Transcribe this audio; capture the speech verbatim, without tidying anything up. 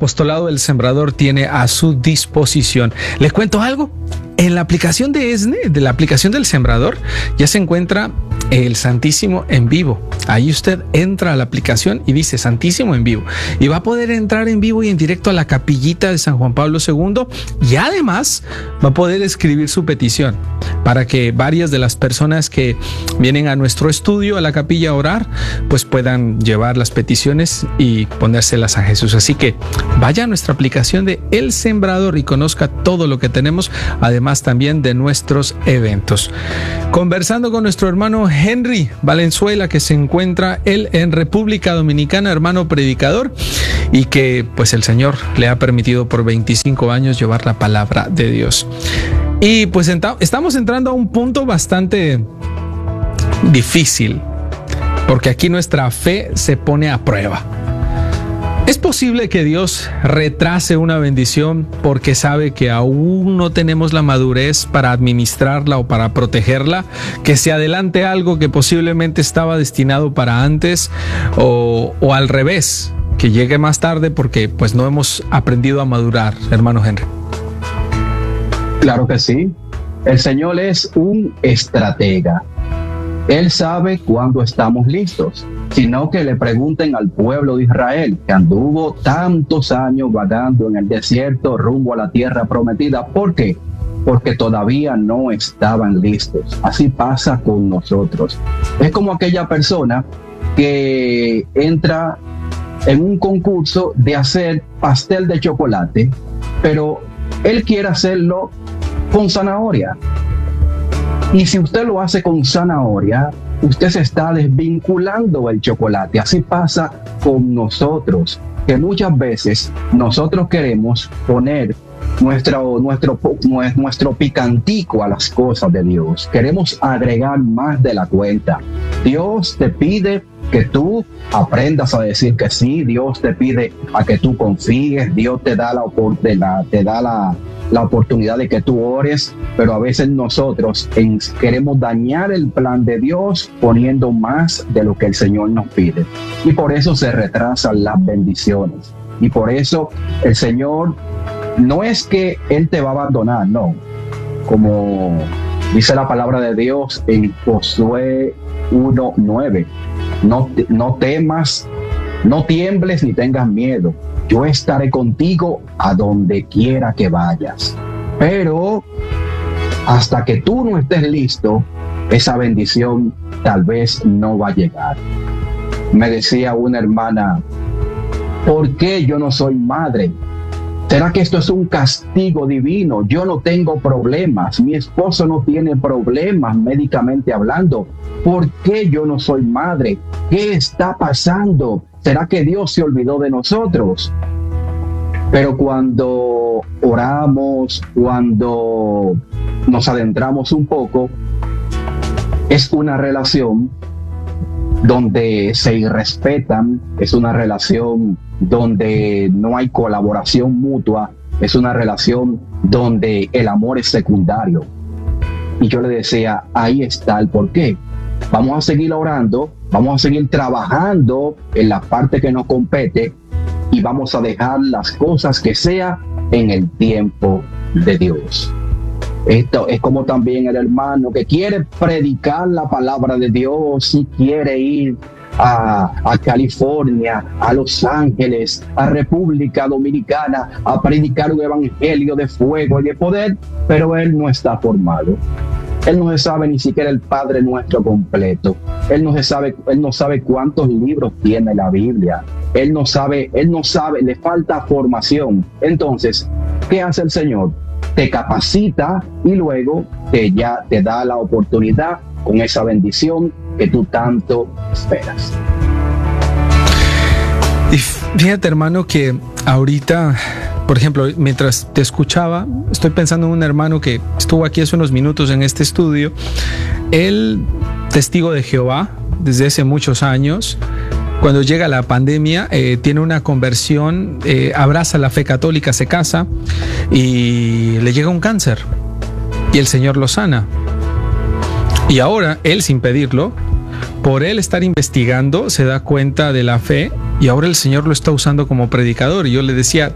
apostolado del Sembrador tiene a su disposición. ¿Les cuento algo? En la aplicación de ESNE, de la aplicación del Sembrador, ya se encuentra el Santísimo en vivo. Ahí usted entra a la aplicación y dice Santísimo en vivo y va a poder entrar en vivo y en directo a la capillita de San Juan Pablo segundo, y además va a poder escribir su petición para que varias de las personas que vienen a nuestro estudio, a la capilla a orar, pues puedan llevar las peticiones y ponérselas a Jesús. Así que vaya a nuestra aplicación de El Sembrador y conozca todo lo que tenemos, además también de nuestros eventos. Conversando con nuestro hermano Henry Valenzuela, que se encuentra él en República Dominicana, hermano predicador, y que pues el Señor le ha permitido por veinticinco años llevar la palabra de Dios. Y pues enta- estamos entrando a un punto bastante difícil, porque aquí nuestra fe se pone a prueba. ¿Es posible que Dios retrase una bendición porque sabe que aún no tenemos la madurez para administrarla o para protegerla? ¿Que se adelante algo que posiblemente estaba destinado para antes? ¿O, o al revés, que llegue más tarde porque pues no hemos aprendido a madurar, hermano Henry? Claro que sí. El Señor es un estratega. Él sabe cuándo estamos listos, sino que le pregunten al pueblo de Israel, que anduvo tantos años vagando en el desierto rumbo a la tierra prometida. ¿Por qué? Porque todavía no estaban listos. Así pasa con nosotros. Es como aquella persona que entra en un concurso de hacer pastel de chocolate, pero él quiere hacerlo con zanahoria. Y si usted lo hace con zanahoria, usted se está desvinculando el chocolate. Así pasa con nosotros, que muchas veces nosotros queremos poner nuestro, nuestro, nuestro picantico a las cosas de Dios. Queremos agregar más de la cuenta. Dios te pide que tú aprendas a decir que sí. Dios te pide a que tú confíes. Dios te da la oportunidad, te da la, la oportunidad de que tú ores, pero a veces nosotros en, queremos dañar el plan de Dios poniendo más de lo que el Señor nos pide. Y por eso se retrasan las bendiciones. Y por eso el Señor no es que Él te va a abandonar, no. Como dice la palabra de Dios en Josué uno nueve. No, no temas, no tiembles ni tengas miedo. Yo estaré contigo a donde quiera que vayas. Pero hasta que tú no estés listo, esa bendición tal vez no va a llegar. Me decía una hermana, ¿por qué yo no soy madre? ¿Será que esto es un castigo divino? Yo no tengo problemas, mi esposo no tiene problemas médicamente hablando. ¿Por qué yo no soy madre? ¿Qué está pasando? ¿Será que Dios se olvidó de nosotros? Pero cuando oramos, cuando nos adentramos un poco, es una relación donde se irrespetan, es una relación donde no hay colaboración mutua, es una relación donde el amor es secundario. Y yo le decía, ahí está el porqué. Vamos a seguir orando, vamos a seguir trabajando en la parte que nos compete y vamos a dejar las cosas que sea en el tiempo de Dios. Esto es como también el hermano que quiere predicar la palabra de Dios y quiere ir a, a California, a Los Ángeles, a República Dominicana a predicar un evangelio de fuego y de poder, pero él no está formado. Él no se sabe ni siquiera el Padre Nuestro completo. Él no se sabe, él no sabe cuántos libros tiene la Biblia. Él no sabe, él no sabe, le falta formación. Entonces, ¿qué hace el Señor? Te capacita y luego te, ya te da la oportunidad con esa bendición que tú tanto esperas. Y fíjate, hermano, que ahorita, por ejemplo, mientras te escuchaba, estoy pensando en un hermano que estuvo aquí hace unos minutos en este estudio. Él, testigo de Jehová desde hace muchos años. Cuando llega la pandemia, eh, tiene una conversión, eh, abraza la fe católica, se casa y le llega un cáncer y el Señor lo sana. Y ahora, él sin pedirlo, por él estar investigando, se da cuenta de la fe y ahora el Señor lo está usando como predicador. Y yo le decía,